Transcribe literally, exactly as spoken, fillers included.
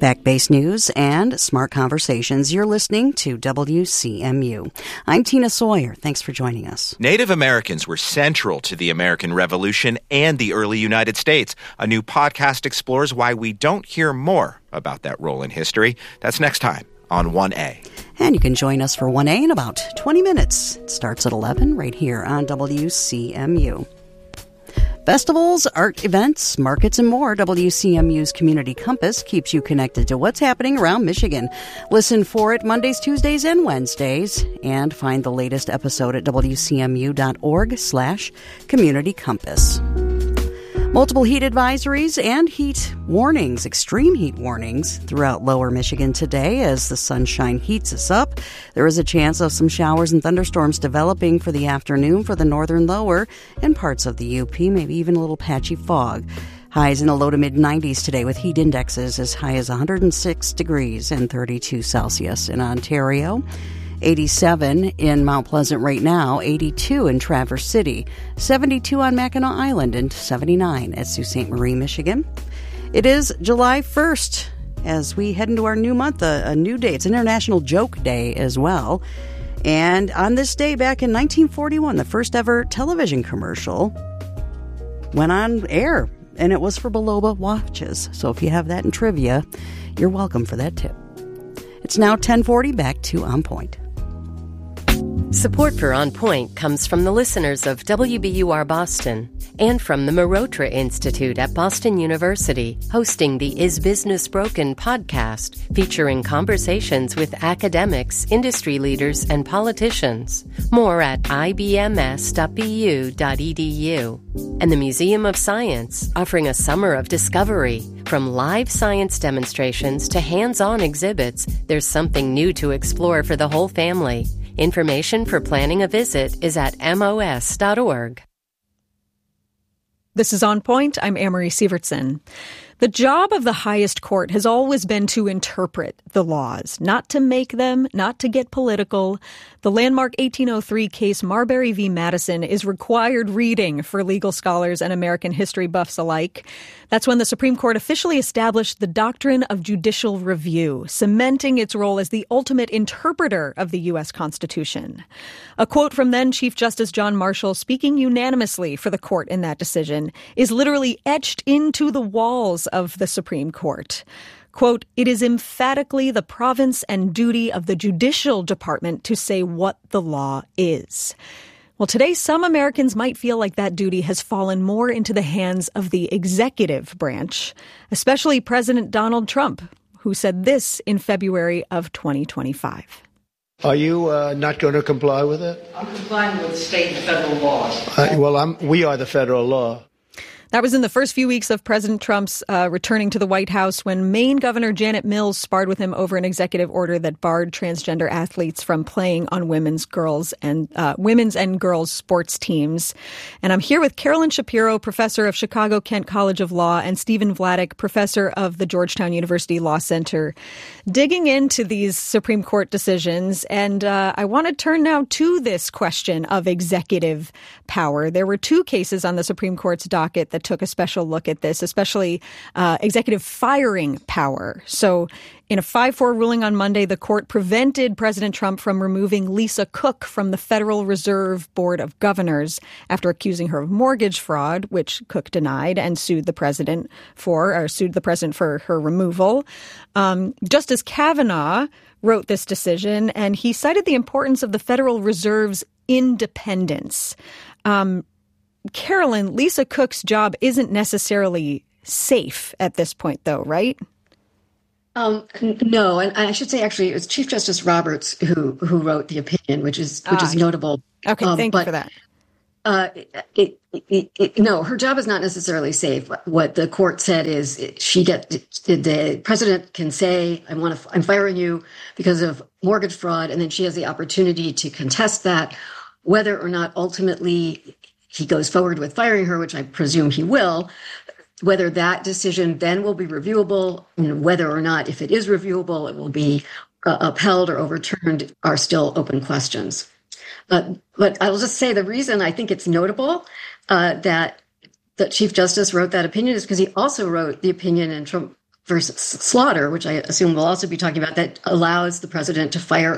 Fact-based news and smart conversations. You're listening to W C M U. I'm Tina Sawyer. Thanks for joining us. Native Americans were central to the American Revolution and the early United States. A new podcast explores why we don't hear more about that role in history. That's next time on one A. And you can join us for one A in about twenty minutes. It starts at eleven right here on W C M U. Festivals, art events, markets, and more. W C M U's Community Compass keeps you connected to what's happening around Michigan. Listen for it Mondays, Tuesdays, and Wednesdays. And find the latest episode at wcmu.org slash Community Compass. Multiple heat advisories and heat warnings, extreme heat warnings throughout lower Michigan today as the sunshine heats us up. There is a chance of some showers and thunderstorms developing for the afternoon for the northern lower and parts of the U P, maybe even a little patchy fog. Highs in the low to mid nineties today with heat indexes as high as one hundred six degrees and thirty-two Celsius in Ontario. eighty-seven in Mount Pleasant right now, eighty-two in Traverse City, seventy-two on Mackinac Island, and seventy-nine at Sault Ste. Marie, Michigan. It is July first as we head into our new month, a, a new day. It's International Joke Day as well. And on this day back in nineteen forty-one, the first ever television commercial went on air, and it was for Biloba watches. So if you have that in trivia, you're welcome for that tip. It's now ten forty, back to On Point. Support for On Point comes from the listeners of W B U R Boston and from the Marotra Institute at Boston University, hosting the Is Business Broken podcast, featuring conversations with academics, industry leaders, and politicians. More at I B M S dot B U dot E D U. And the Museum of Science, offering a summer of discovery. From live science demonstrations to hands-on exhibits, there's something new to explore for the whole family. Information for planning a visit is at M O S dot org. This is On Point. I'm Amory Sievertson. The job of the highest court has always been to interpret the laws, not to make them, not to get political. The landmark eighteen oh three case Marbury v. Madison is required reading for legal scholars and American history buffs alike. That's when the Supreme Court officially established the doctrine of judicial review, cementing its role as the ultimate interpreter of the U S Constitution. A quote from then Chief Justice John Marshall, speaking unanimously for the court in that decision, is literally etched into the walls of the Supreme Court. Quote, "It is emphatically the province and duty of the judicial department to say what the law is." Well, today, some Americans might feel like that duty has fallen more into the hands of the executive branch, especially President Donald Trump, who said this in February of twenty twenty-five. Are you uh, not going to comply with it? I'm complying with state and federal laws. Uh, well, I'm, we are the federal law. That was in the first few weeks of President Trump's uh, returning to the White House when Maine Governor Janet Mills sparred with him over an executive order that barred transgender athletes from playing on women's, girls, and uh, women's and girls sports teams. And I'm here with Carolyn Shapiro, professor of Chicago Kent College of Law, and Stephen Vladeck, professor of the Georgetown University Law Center, digging into these Supreme Court decisions. And uh, I want to turn now to this question of executive power. There were two cases on the Supreme Court's docket that took a special look at this, especially uh, executive firing power. So in a five four ruling on Monday, the court prevented President Trump from removing Lisa Cook from the Federal Reserve Board of Governors after accusing her of mortgage fraud, which Cook denied and sued the president for, or sued the president for her removal. Um, Justice Kavanaugh wrote this decision, and he cited the importance of the Federal Reserve's independence. Um, Carolyn, Lisa Cook's job isn't necessarily safe at this point, though, right? Um, no, and I should say actually it was Chief Justice Roberts who who wrote the opinion, which is which ah, is notable. Okay, um, thank but, you for that. Uh, it, it, it, no, her job is not necessarily safe. What the court said is she get the president can say, "I want to, I'm firing you because of mortgage fraud," and then she has the opportunity to contest that, whether or not ultimately he goes forward with firing her, which I presume he will. Whether that decision then will be reviewable, and whether or not, if it is reviewable, it will be uh, upheld or overturned, are still open questions. Uh, but I will just say the reason I think it's notable uh, that the Chief Justice wrote that opinion is because he also wrote the opinion in Trump versus Slaughter, which I assume we'll also be talking about, that allows the president to fire